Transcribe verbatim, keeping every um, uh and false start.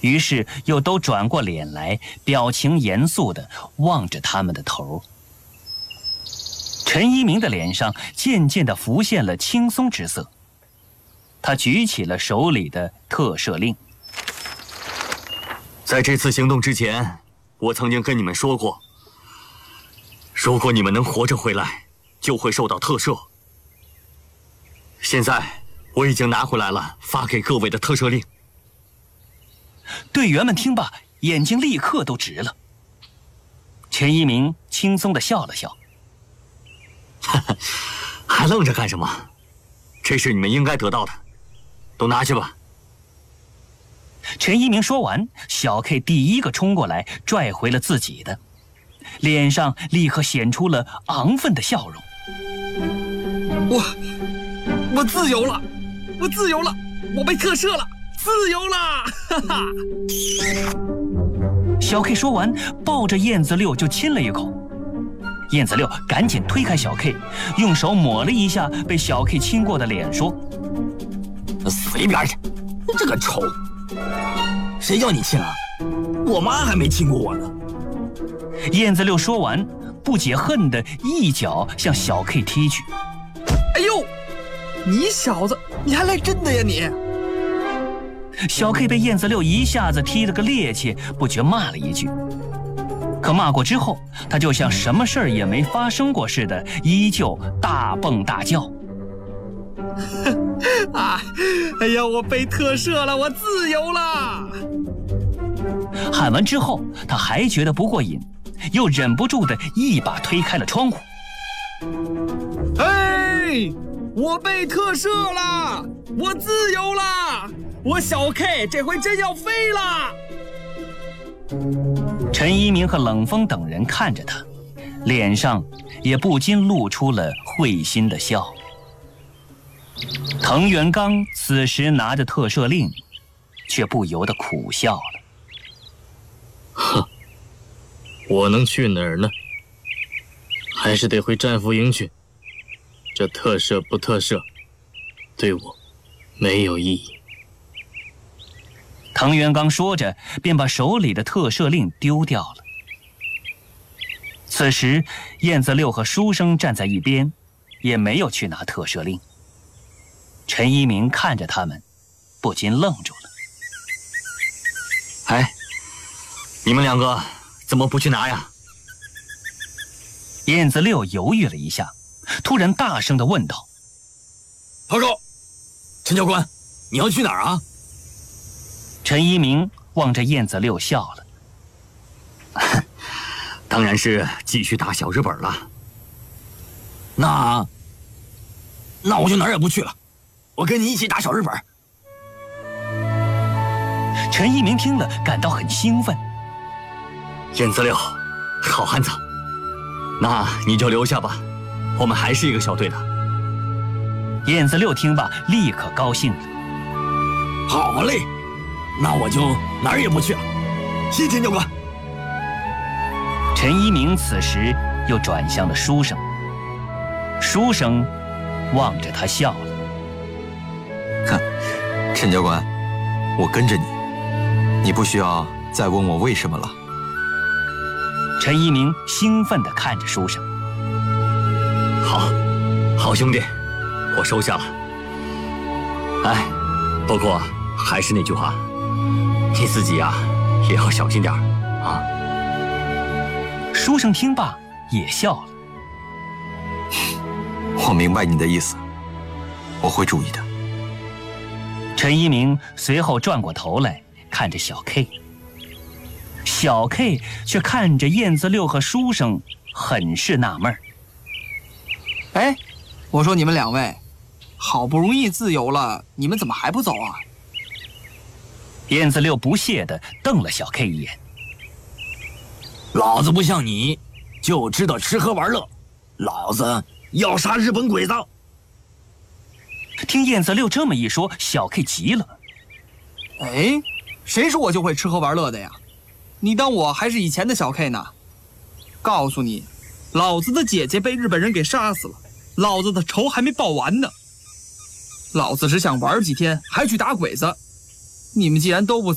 于是又都转过脸来，表情严肃地望着他们的头。陈一鸣的脸上渐渐地浮现了轻松之色，他举起了手里的特赦令。 在这次行动之前，我曾经跟你们说过，如果你们能活着回来，就会受到特赦。现在我已经拿回来了发给各位的特赦令。 队员们听罢，眼睛立刻都直了。陈一鸣轻松地笑了笑， 还愣着干什么？这是你们应该得到的，都拿去吧。 陈一鸣说完，小 K 第一个冲过来拽回了自己的，脸上立刻显出了昂奋的笑容。 我我自由了，我自由了，我被特赦了，自由了！哈哈。 小 K 说完，抱着燕子六就亲了一口。燕子六赶紧推开小 K， 用手抹了一下被小 K 亲过的脸，说：“ 死一边去，这个丑！谁叫你亲了？我妈还没亲过我呢。” 燕子六说完，不解恨的一脚向小 K 踢去。 哎呦，你小子，你还来真的呀你！ 小 K 被燕子六一下子踢了个趔趄，不觉骂了一句。可骂过之后，他就像什么事儿也没发生过似的，依旧大蹦大叫。 啊！哎呀，我被特赦了，我自由了！ 喊完之后，他还觉得不过瘾，又忍不住的一把推开了窗户。 哎，我被特赦了，我自由了，我小 K 这回真要飞了！ 陈一鸣和冷风等人看着他，脸上也不禁露出了会心的笑。滕元刚此时拿着特赦令，却不由得苦笑了。 哼，我能去哪儿呢？还是得回战俘营去。这特赦不特赦，对我没有意义。 滕元刚说着，便把手里的特赦令丢掉了。此时，燕子六和书生站在一边，也没有去拿特赦令。陈一鸣看着他们，不禁愣住了。 哎，你们两个怎么不去拿呀？ 燕子六犹豫了一下，突然大声地问道：“ 报告，陈教官，你要去哪儿啊？” 陈一鸣望着燕子六笑了。 当然是继续打小日本了。 那，那我就哪儿也不去了，我跟你一起打小日本。 陈一鸣听了，感到很兴奋。 燕子六，好汉子，那你就留下吧，我们还是一个小队的。 燕子六听罢，立刻高兴了。 好嘞，那我就哪儿也不去了，谢谢陈教官。 陈一鸣此时又转向了书生，书生望着他笑了。 哼，陈教官，我跟着你，你不需要再问我为什么了。 陈一鸣兴奋地看着书生。 好，好兄弟，我收下了。哎，不过还是那句话，你自己呀、啊、也要小心点啊。 书生听罢也笑了。 我明白你的意思，我会注意的。 陈一鸣随后转过头来看着小 K， 小 K 却看着燕子六和书生，很是纳闷儿。 哎，我说你们两位，好不容易自由了，你们怎么还不走啊？ 燕子六不屑地瞪了小 K 一眼。 老子不像你，就知道吃喝玩乐，老子要杀日本鬼子！ 听燕子六这么一说，小 K 急了。 哎，谁说我就会吃喝玩乐的呀？你当我还是以前的小 K 呢？告诉你，老子的姐姐被日本人给杀死了，老子的仇还没报完呢。老子只想玩几天，还去打鬼子。你们既然都不